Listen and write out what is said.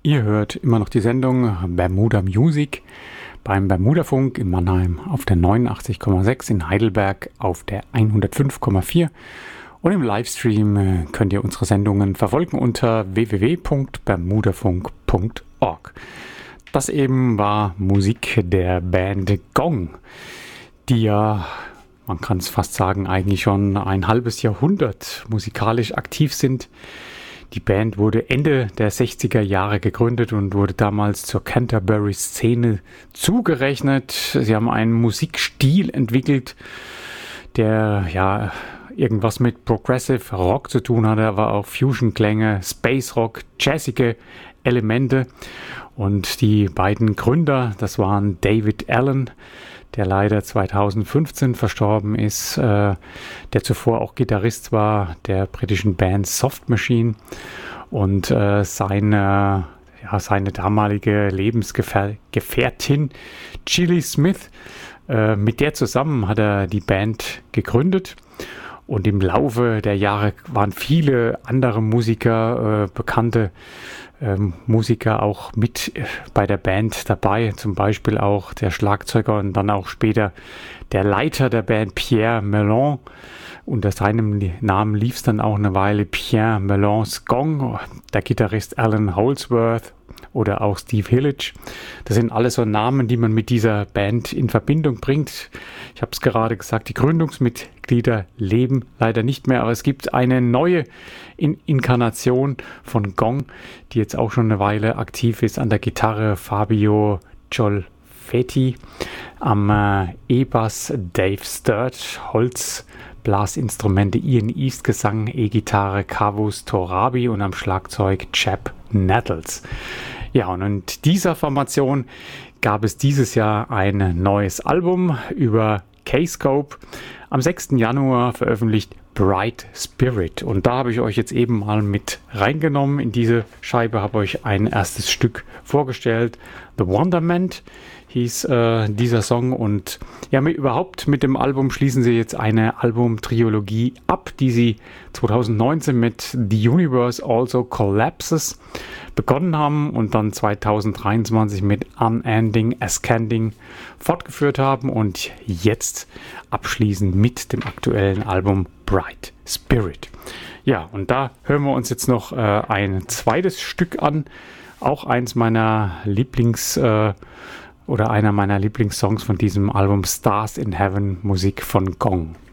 Ihr hört immer noch die Sendung Bermuda Music beim Bermudafunk in Mannheim auf der 89,6, in Heidelberg auf der 105,4 und im Livestream könnt ihr unsere Sendungen verfolgen unter www.bermudafunk.org. Das eben war Musik der Band Gong, die ja, man kann es fast sagen, eigentlich schon ein halbes Jahrhundert musikalisch aktiv sind. Die Band wurde Ende der 60er Jahre gegründet und wurde damals zur Canterbury-Szene zugerechnet. Sie haben einen Musikstil entwickelt, der ja irgendwas mit Progressive Rock zu tun hatte, aber auch Fusion-Klänge, Space Rock, jazzige Elemente. Und die beiden Gründer, das waren David Allen, der leider 2015 verstorben ist, der zuvor auch Gitarrist war der britischen Band Soft Machine, und seine damalige Lebensgefährtin Gilly Smith. Mit der zusammen hat er die Band gegründet. Und im Laufe der Jahre waren viele andere Musiker, bekannte Musiker auch mit bei der Band dabei. Zum Beispiel auch der Schlagzeuger und dann auch später der Leiter der Band Pierre Mellon. Unter seinem Namen lief es dann auch eine Weile Pierre Mellons Gong, der Gitarrist Alan Holdsworth oder auch Steve Hillage. Das sind alles so Namen, die man mit dieser Band in Verbindung bringt. Ich habe es gerade gesagt, die Gründungsmitglieder leben leider nicht mehr, aber es gibt eine neue Inkarnation von Gong, die jetzt auch schon eine Weile aktiv ist. An der Gitarre Fabio Giolfetti, am E-Bass Dave Sturt, Holzblasinstrumente Ian East, Gesang, E-Gitarre Kavus Torabi und am Schlagzeug Chap Nettles. Ja, und in dieser Formation gab es dieses Jahr ein neues Album über K-Scope. Am 6. Januar veröffentlicht Bright Spirit. Und da habe ich euch jetzt eben mal mit reingenommen in diese Scheibe, habe euch ein erstes Stück vorgestellt. The Wonderment hieß dieser Song. Und ja, überhaupt mit dem Album schließen sie jetzt eine Album-Trilogie ab, die sie 2019 mit The Universe Also Collapses begonnen haben und dann 2023 mit Unending Ascending fortgeführt haben und jetzt abschließend mit dem aktuellen Album Bright Spirit. Ja, und da hören wir uns jetzt noch ein zweites Stück an, auch eins meiner einer meiner Lieblingssongs von diesem Album, Stars in Heaven, Musik von Gong.